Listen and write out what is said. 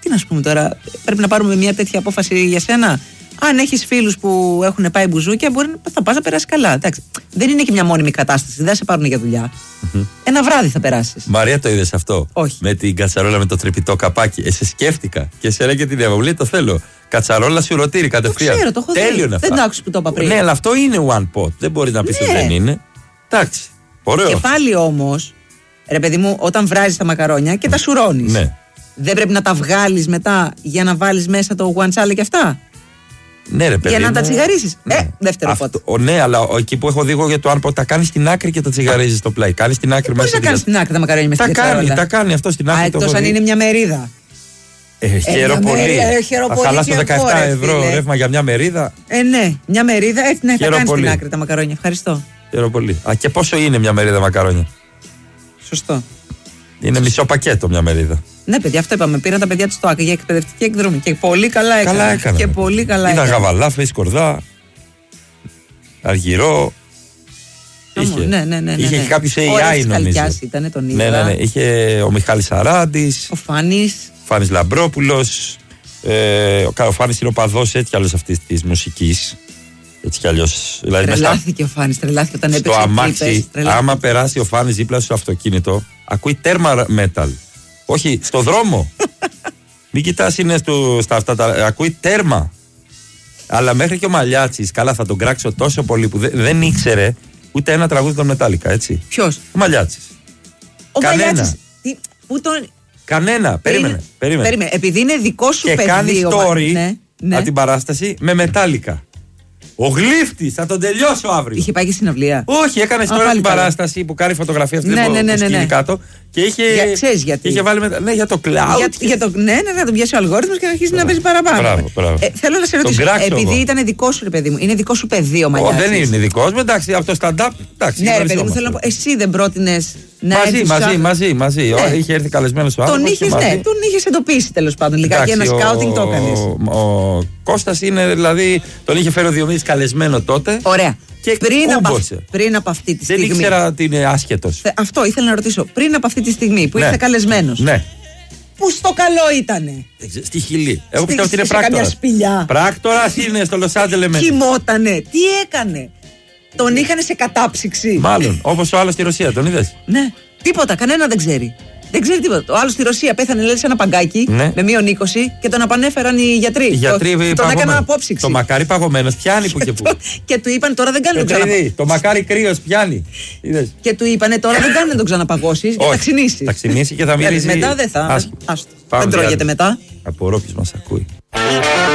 τι να σου πούμε τώρα, πρέπει να πάρουμε μια τέτοια απόφαση για σένα. Αν έχεις φίλους που έχουν πάει μπουζούκια, θα πας να περάσει καλά. Εντάξει, δεν είναι και μια μόνιμη κατάσταση, δεν σε πάρουν για δουλειά. Ένα βράδυ θα περάσεις. Μαρία, το είδες αυτό? Όχι. Με την κατσαρόλα με το τρυπητό καπάκι. Σε σκέφτηκα και σε έλεγε την Εύα, μου λέει το θέλω. Κατσαρόλα σιρωτήρι κατευθείαν. Το ξέρω, το έχω δει. Τέλειο είναι αυτό. Δεν το άκουσα που το είπα πριν. Ναι, αλλά αυτό είναι one pot. Δεν μπορεί να πει ότι δεν είναι. Εντάξει. Ωραίο. Και πάλι όμως, ρε παιδί μου, όταν βράζεις τα μακαρόνια και τα σουρώνεις. Ναι. Δεν πρέπει να τα βγάλεις μετά για να βάλεις μέσα το γουαντσάλε και αυτά. Ναι, ρε παιδί. Για να τα τσιγαρίσεις. Ναι. Δεύτερο pot. Ναι, αλλά εκεί που έχω δει εγώ για το one pot, τα κάνει στην άκρη και τα τσιγαρίζεις στο πλάι. Κάνει στην άκρη μέσα. Πώς να κάνεις στην άκρη τα μακαρόνια μέσα στην κατσαρόλα? Τα κάνει αυτό στην άκρη. Εκτός αν είναι μια μερίδα. Χαίρο πολύ. Θα χαλάσω 17 ευρώ ρεύμα για μια μερίδα. Ναι, μια μερίδα. Έτσι να τα κάνει στην άκρη τα μακαρόνια. Ευχαριστώ. Χαίρο πολύ. Και πόσο είναι μια μερίδα μακαρόνια? Σωστό. Είναι μισό πακέτο μια μερίδα. Ναι, παιδιά, αυτό είπαμε. Πήραν τα παιδιά του στο ΆΚΑ για εκπαιδευτική εκδρομή. Και πολύ καλά έκαναν. Και πολύ καλά έκαναν. Ήταν γαβαλάφε, σκορδά, αργυρό. Ναι. Είχε και κάποιο AI νομίζω. Ήταν τον ίδιο. Ναι. Είχε ο Μιχάλης Αράντης. Ο Φάνης Λαμπρόπουλος. Ο Φάνης είναι ο παδός έτσι κι αλλιώς αυτής της μουσικής. Έτσι κι αλλιώς. Δηλαδή, τρελάθηκε ο Φάνης, τρελάθηκε όταν έπαιξε. Στο αμάξι, άμα περάσει ο Φάνης δίπλα στο αυτοκίνητο, ακούει τέρμα metal. Όχι, στο δρόμο. Μην κοιτάς, είναι στα αυτά τα. Ακούει τέρμα. Αλλά μέχρι και ο Μαλιάτσης, καλά θα τον κράξω τόσο πολύ που δεν ήξερε ούτε ένα τραγούδι των Μετάλλικα, έτσι. Ποιος? Ο Μαλιάτσης. Ο Μαλιάτσης. Πού τον. Κανένα. Περίμενε. Επειδή είναι δικό σου παιδί. Και κάνει story από την παράσταση με Μετάλλικα. Ο Γλύφτης, θα τον τελειώσω αύριο. Είχε πάει και συναυλία? Όχι, έκανε τώρα την παράσταση που κάνει φωτογραφία αυτή που σκύνει κάτω. Και είχε. Ξέρεις γιατί? Είχε βάλει μετά. Ναι, για το cloud. Ναι, να τον πιάσει ο αλγόριθμος και να αρχίσει να παίζει παραπάνω. Μπράβο. Θέλω να σε ρωτήσω. Επειδή ήταν δικό σου, ρε παιδί μου, είναι δικό σου παιδί ο Μαλιάτσης? Δεν είναι δικό μου, εντάξει, από το stand-up. Ναι, ρε παιδί μου, θέλω να πω, εσύ δεν πρότεινες να μαζί. Είχε έρθει καλεσμένος ο άνθρωπος. Τον είχες εντοπίσει τέλος πάντων. Λιγάκι ένα σκάουτινγκ το έκανες. Ο Κώστας είναι δηλαδή. Τον είχε φέρει ο Διομήδης καλεσμένο τότε. Ωραία. Πριν από αυτή τη στιγμή. Δεν ήξερα ότι είναι άσχετος. Αυτό ήθελα να ρωτήσω. Πριν από αυτή τη στιγμή που ήρθε καλεσμένος. Ναι. Πού στο καλό ήτανε? Στη Χιλή. Εγώ πιστεύω ότι είναι πράκτορας. Πράκτορας είναι στο Λος Άντζελες. Κοιμότανε. Τι έκανε? Τον είχανε σε κατάψυξη. Μάλλον. Όπως ο άλλος στη Ρωσία, τον είδες? Ναι. Τίποτα. Κανένα δεν ξέρει. Δεν ξέρει τίποτα. Ο άλλος στη Ρωσία πέθανε, λέει, σε ένα παγκάκι με -20 και τον απανέφεραν οι γιατροί. Οι γιατροί τον έκαναν απόψυξη. Το μακάρι παγωμένος πιάνει που και που. Και του είπαν τώρα δεν κάνει να τον ξαναπαγώσεις. Το μακάρι κρύος πιάνει. Και του είπανε τώρα δεν κάνει να τον ξαναπαγώσεις και θα ξυνήσεις. Θα ξυνήσει και θα μυρίζει. Μετά δεν θα. Δεν τρώγεται μετά. Απορώ ποιος μας ακούει.